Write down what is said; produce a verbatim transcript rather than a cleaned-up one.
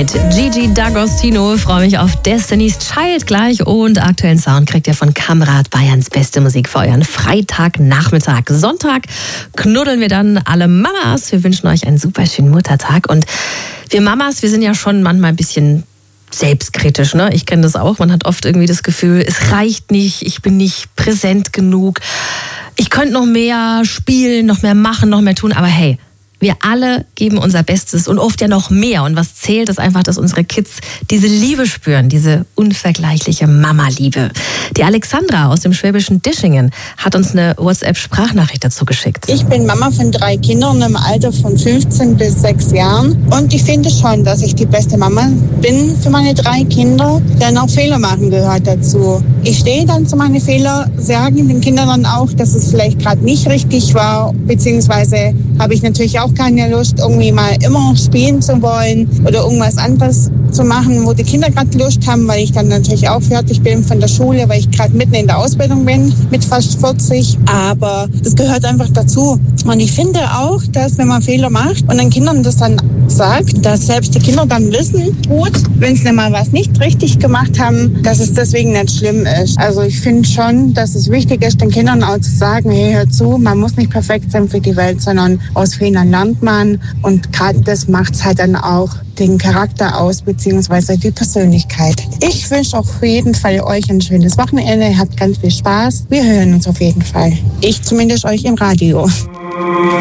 mit Gigi D'Agostino. Freue mich auf Destiny's Child gleich und aktuellen Sound kriegt ihr von Kamerad, Bayerns beste Musik für euren Freitagnachmittag. Sonntag knuddeln wir dann alle Mamas. Wir wünschen euch einen super schönen Muttertag und wir Mamas, wir sind ja schon manchmal ein bisschen selbstkritisch, ne? Ich kenne das auch. Man hat oft irgendwie das Gefühl, es reicht nicht, ich bin nicht präsent genug. Ich könnte noch mehr spielen, noch mehr machen, noch mehr tun, aber hey, wir alle geben unser Bestes und oft ja noch mehr. Und was zählt, ist einfach, dass unsere Kids diese Liebe spüren, diese unvergleichliche Mama-Liebe. Die Alexandra aus dem schwäbischen Dischingen hat uns eine WhatsApp-Sprachnachricht dazu geschickt. Ich bin Mama von drei Kindern im Alter von fünfzehn bis sechs Jahren. Und ich finde schon, dass ich die beste Mama bin für meine drei Kinder. Denn auch Fehler machen gehört dazu. Ich stehe dann zu meinen Fehlern, sage den Kindern dann auch, dass es vielleicht gerade nicht richtig war. Beziehungsweise habe ich natürlich auch keine Lust, irgendwie mal immer spielen zu wollen oder irgendwas anderes zu machen, wo die Kinder gerade Lust haben, weil ich dann natürlich auch fertig bin von der Schule, weil ich gerade mitten in der Ausbildung bin, mit fast vierzig. Aber das gehört einfach dazu. Und ich finde auch, dass wenn man Fehler macht und den Kindern das dann sagt, dass selbst die Kinder dann wissen, gut, wenn sie mal was nicht richtig gemacht haben, dass es deswegen nicht schlimm ist. Also ich finde schon, dass es wichtig ist, den Kindern auch zu sagen, hey, hör zu, man muss nicht perfekt sein für die Welt, sondern aus Fehlern lernt man. Und gerade das macht es halt dann auch den Charakter aus, beziehungsweise die Persönlichkeit. Ich wünsche auf jeden Fall euch ein schönes Wochenende. Habt ganz viel Spaß. Wir hören uns auf jeden Fall. Ich zumindest euch im Radio.